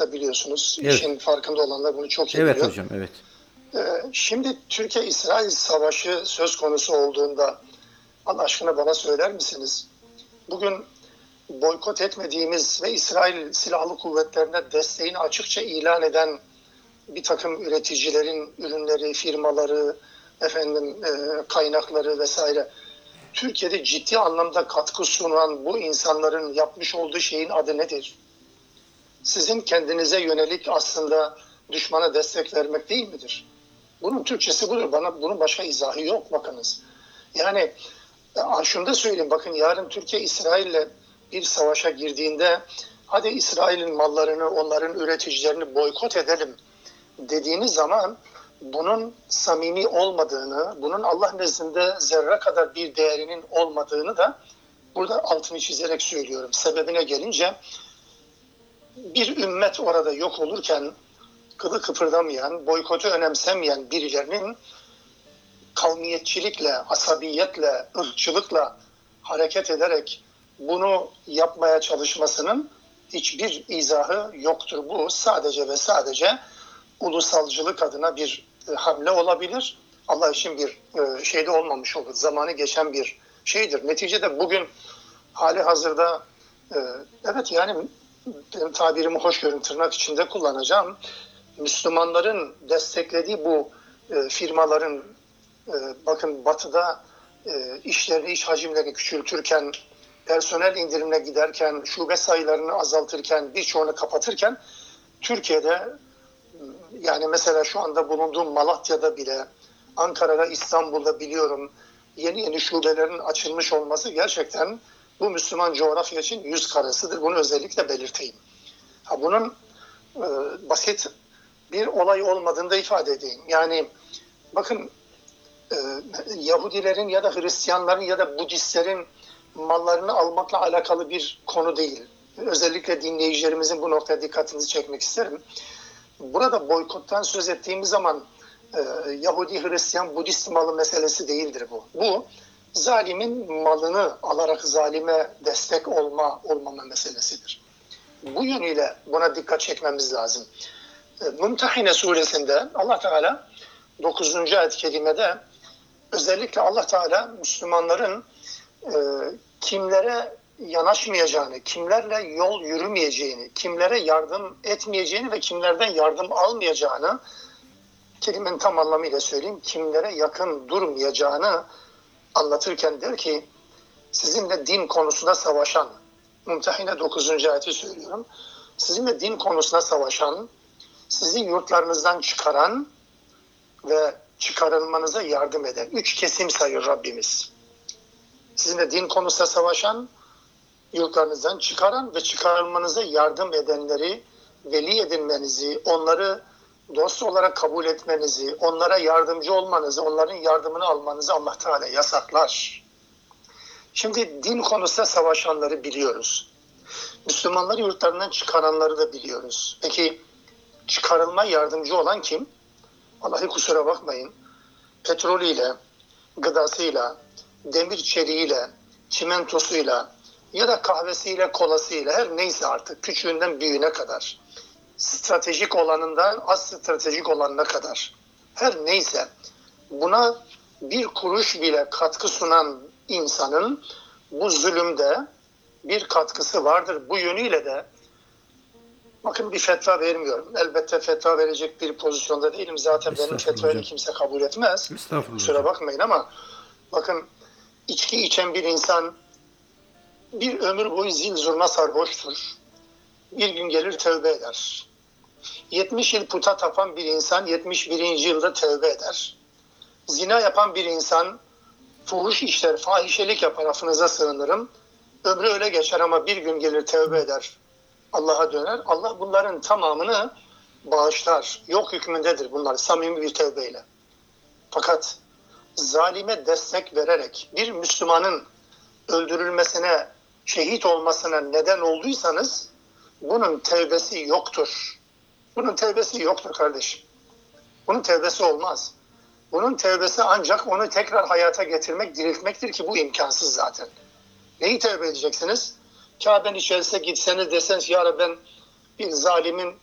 tarafta biliyorsunuz. Evet. İşin farkında olanlar bunu çok iyi Evet biliyor. hocam, evet. Şimdi Türkiye-İsrail savaşı söz konusu olduğunda Allah aşkına bana söyler misiniz? Bugün boykot etmediğimiz ve İsrail Silahlı Kuvvetlerine desteğini açıkça ilan eden bir takım üreticilerin ürünleri, firmaları, kaynakları vesaire Türkiye'de ciddi anlamda katkı sunan bu insanların yapmış olduğu şeyin adı nedir? Sizin kendinize yönelik aslında düşmana destek vermek değil midir? Bunun Türkçesi budur. Bunun başka izahı yok bakınız. Yani şunu da söyleyeyim, bakın yarın Türkiye İsrail'le bir savaşa girdiğinde hadi İsrail'in mallarını, onların üreticilerini boykot edelim dediğiniz zaman bunun samimi olmadığını, bunun Allah nezdinde zerre kadar bir değerinin olmadığını da burada altını çizerek söylüyorum. Sebebine gelince bir ümmet orada yok olurken kılı kıpırdamayan, boykotu önemsemeyen birilerinin kavmiyetçilikle, asabiyetle, ırkçılıkla hareket ederek bunu yapmaya çalışmasının hiçbir izahı yoktur. Bu sadece ve sadece ulusalcılık adına bir hamle olabilir. Allah için bir şeyde olmamış olur. Zamanı geçen bir şeydir. Neticede bugün hali hazırda evet yani benim tabirimi hoş görün tırnak içinde kullanacağım. Müslümanların desteklediği bu firmaların bakın Batı'da işlerini, iş hacimlerini küçültürken, personel indirimine giderken, şube sayılarını azaltırken, birçoğunu kapatırken Türkiye'de yani mesela şu anda bulunduğum Malatya'da bile, Ankara'da, İstanbul'da biliyorum yeni yeni şubelerin açılmış olması gerçekten bu Müslüman coğrafya için yüz karasıdır. Bunu özellikle belirteyim. Bunun basit bir olay olmadığını da ifade edeyim. Yani bakın Yahudilerin ya da Hristiyanların ya da Budistlerin mallarını almakla alakalı bir konu değil. Özellikle dinleyicilerimizin bu noktaya dikkatinizi çekmek isterim. Burada boykottan söz ettiğimiz zaman Yahudi, Hristiyan, Budist malı meselesi değildir bu. Bu zalimin malını alarak zalime destek olmama meselesidir. Bu yönüyle buna dikkat çekmemiz lazım. Mümtehine suresinde Allah Teala 9. ayet-i kerimede özellikle Allah Teala Müslümanların kimlere yanaşmayacağını, kimlerle yol yürümeyeceğini, kimlere yardım etmeyeceğini ve kimlerden yardım almayacağını, kelimenin tam anlamıyla söyleyeyim, kimlere yakın durmayacağını anlatırken der ki, sizinle din konusunda savaşan, Mümtehine 9. ayeti söylüyorum, sizinle din konusunda savaşan, sizi yurtlarınızdan çıkaran ve çıkarılmanıza yardım eden 3 kesim sayıyor Rabbimiz. Sizinle din konusunda savaşan, yurtlarınızdan çıkaran ve çıkarılmanıza yardım edenleri veli edinmenizi, onları dost olarak kabul etmenizi, onlara yardımcı olmanızı, onların yardımını almanızı Allah Teala yasaklar. Şimdi din konusunda savaşanları biliyoruz. Müslümanları yurtlarından çıkaranları da biliyoruz. Peki çıkarılma yardımcı olan kim? Vallahi kusura bakmayın. Petrolüyle, gıdasıyla, demir çeliğiyle, çimentosuyla ya da kahvesiyle, kolasıyla her neyse artık küçüğünden büyüğüne kadar, stratejik olanından az stratejik olanına kadar her neyse buna bir kuruş bile katkı sunan insanın bu zulümde bir katkısı vardır. Bu yönüyle de bakın bir fetva vermiyorum. Elbette fetva verecek bir pozisyonda değilim. Zaten benim Estağfurullah fetvayı hocam. kimse kabul etmez. Estağfurullah Kusura hocam. bakmayın ama bakın içki içen bir insan bir ömür boyu zil zurna sarhoştur. Bir gün gelir tövbe eder. 70 yıl puta tapan bir insan 71. yılda tövbe eder. Zina yapan bir insan fuhuş işler, fahişelik yapar, affınıza sığınırım. Ömrü öyle geçer ama bir gün gelir tövbe eder. Allah'a döner. Allah bunların tamamını bağışlar. Yok hükmündedir bunlar samimi bir tövbeyle. Fakat zalime destek vererek bir Müslümanın öldürülmesine, şehit olmasına neden olduysanız bunun tevbesi yoktur. Bunun tevbesi yoktur kardeşim. Bunun tevbesi olmaz. Bunun tevbesi ancak onu tekrar hayata getirmek, diriltmektir ki bu imkansız zaten. Neyi tevbe edeceksiniz? Kabe'nin içerisine gitseniz deseniz ya Rabbi ben bir zalimin